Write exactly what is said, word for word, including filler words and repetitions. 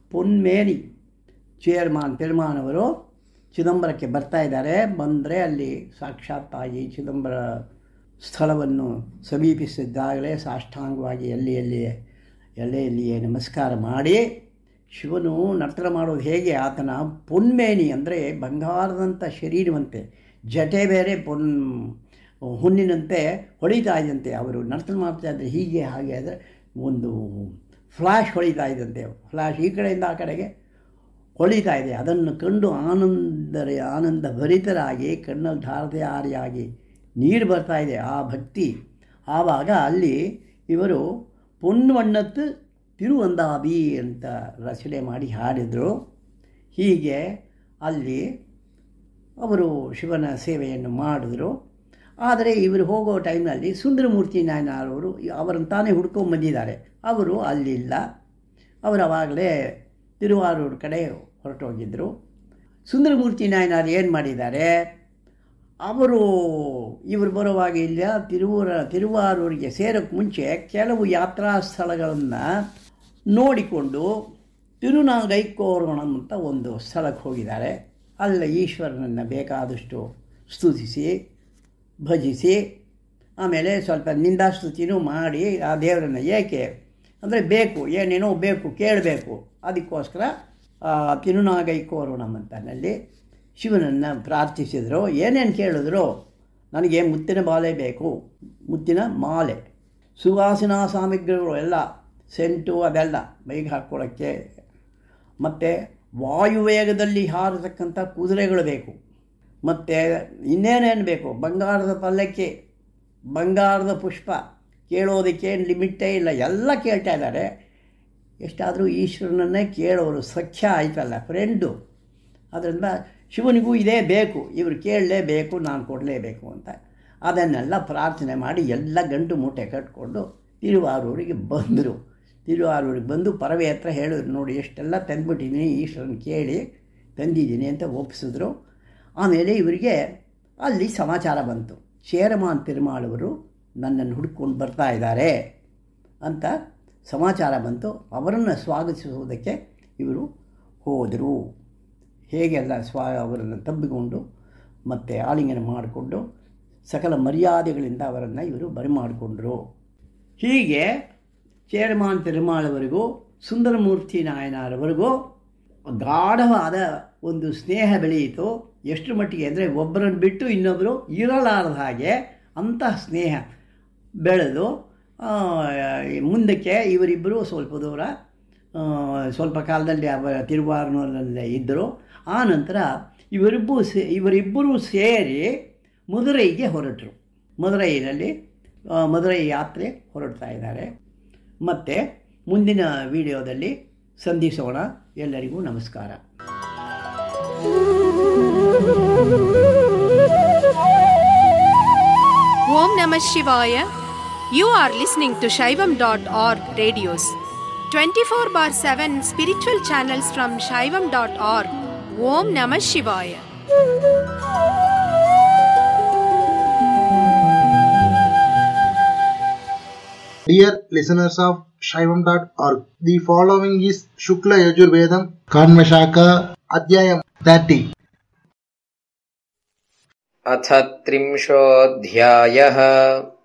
ಪೊನ್ಮೇನಿ ಚೇರ್ಮಾನ್ ಪೆರುಮಾನವರು ಚಿದಂಬರಕ್ಕೆ ಬರ್ತಾ ಇದ್ದಾರೆ. ಬಂದರೆ ಅಲ್ಲಿ ಸಾಕ್ಷಾತ್ತಾಗಿ ಚಿದಂಬರ ಸ್ಥಳವನ್ನು ಸಮೀಪಿಸಿದ್ದಾಗಲೇ ಸಾಷ್ಟಾಂಗವಾಗಿ ಎಲ್ಲಿ ಎಲ್ಲಿಯೇ ಎಲ್ಲೇ ಎಲ್ಲಿಯೇ ನಮಸ್ಕಾರ ಮಾಡಿ, ಶಿವನು ನರ್ತನ ಮಾಡೋದು ಹೇಗೆ, ಆತನ ಪೊನ್ಮೇನಿ ಅಂದರೆ ಬಂಗಾರದಂಥ ಶರೀರವಂತೆ, ಜಟೆ ಬೇರೆ ಪೊನ್ ಹುಣ್ಣಿನಂತೆ ಹೊಳಿತಾ ಇದ್ದಂತೆ. ಅವರು ನರ್ತನ ಮಾಡ್ತಾ ಇದ್ದರೆ ಹೀಗೆ ಹಾಗೆ ಅಂದರೆ ಒಂದು ಫ್ಲ್ಯಾಶ್ ಹೊಳಿತಾ ಇದ್ದಂತೆ, ಫ್ಲ್ಯಾಶ್ ಈ ಕಡೆಯಿಂದ ಆ ಕಡೆಗೆ ಹೊಳಿತಾ ಇದೆ. ಅದನ್ನು ಕಂಡು ಆನಂದರೇ ಆನಂದ ಭರಿತರಾಗಿ ಕಣ್ಣಲ್ಲಿ ಧಾರಧಾರಿಯಾಗಿ ನೀರು ಬರ್ತಾ ಇದೆ ಆ ಭಕ್ತಿ. ಆವಾಗ ಅಲ್ಲಿ ಇವರು ಪೊನ್ವಣ್ಣತ್ತು ತಿರುವಂದಾಬಿ ಅಂತ ರಚನೆ ಮಾಡಿ ಹಾಡಿದರು. ಹೀಗೆ ಅಲ್ಲಿ ಅವರು ಶಿವನ ಸೇವೆಯನ್ನು ಮಾಡಿದ್ರು. ಆದರೆ ಇವರು ಹೋಗೋ ಟೈಮ್ನಲ್ಲಿ ಸುಂದರಮೂರ್ತಿ ನಾಯನರವರು ಅವರನ್ನು ತಾನೇ ಹುಡ್ಕೊಂಡು ಬಂದಿದ್ದಾರೆ. ಅವರು ಅಲ್ಲಿಲ್ಲ, ಅವರು ಆವಾಗಲೇ ತಿರುವಾರೂರು ಕಡೆ ಹೊರಟೋಗಿದ್ದರು. ಸುಂದರಮೂರ್ತಿ ನಾಯನರು ಏನು ಮಾಡಿದ್ದಾರೆ, ಅವರು ಇವರು ಬರುವಾಗ ಇಲ್ಲ ತಿರುವೂರ ತಿರುವಾರೂರಿಗೆ ಸೇರೋಕ್ಕೆ ಮುಂಚೆ ಕೆಲವು ಯಾತ್ರಾ ಸ್ಥಳಗಳನ್ನು ನೋಡಿಕೊಂಡು ತಿರುನಾಗೈಕೋರೋಣಂ ಅಂತ ಒಂದು ಸ್ಥಳಕ್ಕೆ ಹೋಗಿದ್ದಾರೆ. ಅಲ್ಲಿ ಈಶ್ವರನನ್ನು ಬೇಕಾದಷ್ಟು ಸ್ತುತಿಸಿ ಭಜಿಸಿ ಆಮೇಲೆ ಸ್ವಲ್ಪ ನಿಂದಾಸ್ತುತಿನೂ ಮಾಡಿ ಆ ದೇವರನ್ನು ಏಕೆ ಅಂದರೆ ಬೇಕು ಏನೇನೋ ಬೇಕು ಕೇಳಬೇಕು, ಅದಕ್ಕೋಸ್ಕರ ತಿರುನಾಗೈಕೋರೋಣಂ ಅಂತನಲ್ಲಿ ಶಿವನನ್ನು ಪ್ರಾರ್ಥಿಸಿದರು. ಏನೇನು ಕೇಳಿದ್ರು, ನನಗೆ ಮುತ್ತಿನ ಮಾಲೆ ಬೇಕು, ಮುತ್ತಿನ ಮಾಲೆ, ಸುವಾಸನಾ ಸಾಮಗ್ರಿಗಳು ಎಲ್ಲ, ಸೆಂಟು ಅದೆಲ್ಲ ಮೈಗೆ ಹಾಕ್ಕೊಳ್ಳೋಕ್ಕೆ, ಮತ್ತು ವಾಯುವೇಗದಲ್ಲಿ ಹಾರತಕ್ಕಂಥ ಕುದುರೆಗಳು ಬೇಕು, ಮತ್ತು ಇನ್ನೇನೇನು ಬೇಕು, ಬಂಗಾರದ ಪಲ್ಲಕ್ಕಿ, ಬಂಗಾರದ ಪುಷ್ಪ, ಕೇಳೋದಕ್ಕೆ ಲಿಮಿಟೇ ಇಲ್ಲ, ಎಲ್ಲ ಕೇಳ್ತಾ ಇದ್ದಾರೆ. ಎಷ್ಟಾದರೂ ಈಶ್ವರನನ್ನೇ ಕೇಳೋರು, ಸಖ್ಯ ಆಯ್ತಲ್ಲ, ಫ್ರೆಂಡು. ಅದರಿಂದ ಶಿವನಿಗೂ ಇದೇ ಬೇಕು, ಇವರು ಕೇಳಲೇಬೇಕು, ನಾನು ಕೊಡಲೇಬೇಕು ಅಂತ ಅದನ್ನೆಲ್ಲ ಪ್ರಾರ್ಥನೆ ಮಾಡಿ ಎಲ್ಲ ಗಂಟು ಮೂಟೆ ಕಟ್ಕೊಂಡು ತಿರುವಾರೂರಿಗೆ ಬಂದರು. ತಿರುವಾರೂರಿಗೆ ಬಂದು ಪರವೆ ಹತ್ರ ಹೇಳಿದ್ರು, ನೋಡಿ ಎಷ್ಟೆಲ್ಲ ತಂದುಬಿಟ್ಟಿದ್ದೀನಿ, ಈಶ್ವರನ ಕೇಳಿ ತಂದಿದ್ದೀನಿ ಅಂತ ಒಪ್ಪಿಸಿದ್ರು. ಆಮೇಲೆ ಇವರಿಗೆ ಅಲ್ಲಿ ಸಮಾಚಾರ ಬಂತು, ಚೇರಮಾನ್ ಪೆರುಮಾಳವರು ನನ್ನನ್ನು ಹುಡ್ಕೊಂಡು ಬರ್ತಾ ಇದ್ದಾರೆ ಅಂತ ಸಮಾಚಾರ ಬಂತು. ಅವರನ್ನು ಸ್ವಾಗತಿಸುವುದಕ್ಕೆ ಇವರು ಹೋದರು. ಹೇಗೆಲ್ಲ ಸ್ವಾ ಅವರನ್ನು ತಬ್ಬಿಕೊಂಡು ಮತ್ತು ಆಲಿಂಗನ ಮಾಡಿಕೊಂಡು ಸಕಲ ಮರ್ಯಾದೆಗಳಿಂದ ಅವರನ್ನು ಇವರು ಬರಮಾಡಿಕೊಂಡರು. ಹೀಗೆ ಚೇರಮಾನ್ ಪೆರುಮಾಳವರೆಗೂ ಸುಂದರಮೂರ್ತಿ ನಾಯನರವರೆಗೂ ಗಾಢವಾದ ಒಂದು ಸ್ನೇಹ ಬೆಳೆಯಿತು. ಎಷ್ಟು ಮಟ್ಟಿಗೆ ಅಂದರೆ ಒಬ್ಬರನ್ನು ಬಿಟ್ಟು ಇನ್ನೊಬ್ಬರು ಇರಲಾರದ ಹಾಗೆ ಅಂತಹ ಸ್ನೇಹ ಬೆಳೆದು ಮುಂದಕ್ಕೆ ಇವರಿಬ್ಬರು ಸ್ವಲ್ಪ ದೂರ ಸ್ವಲ್ಪ ಕಾಲದಲ್ಲಿ ಅವರ ತಿರುವಾರೂರಿನಲ್ಲೇ ಇದ್ದರು. ಆ ನಂತರ ಇವರಿಬ್ಬರು ಸೇ ಇವರಿಬ್ಬರೂ ಸೇರಿ ಮದುರೈಗೆ ಹೊರಟರು. ಮದುರೈನಲ್ಲಿ ಮದುರೈ ಯಾತ್ರೆ ಹೊರಡ್ತಾ ಇದ್ದಾರೆ. ಮತ್ತು ಮುಂದಿನ ವಿಡಿಯೋದಲ್ಲಿ ಸಂಧಿಸೋಣ. ಎಲ್ಲರಿಗೂ ನಮಸ್ಕಾರ. ಓಂ ನಮಃ ಶಿವಾಯ. You are listening to Shaivam dot org radios. twenty-four bar seven spiritual channels from Shaivam dot org. Om Namah Shivaya. Dear listeners of Shaivam dot org, the following is Shukla Yajurvedam Kanvashaka Adhyayam thirty. अथ त्रिंशोऽध्यायः